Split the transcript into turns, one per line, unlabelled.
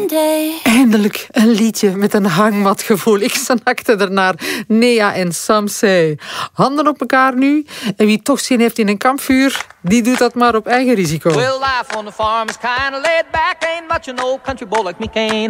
Eindelijk een liedje met een hangmatgevoel. Ik snakte ernaar. Nea en Samsei. Handen op elkaar nu. En wie toch zin heeft in een kampvuur, die doet dat maar op eigen risico.
Well, life on the farm is kind of laid back. Ain't much an old country boy like me can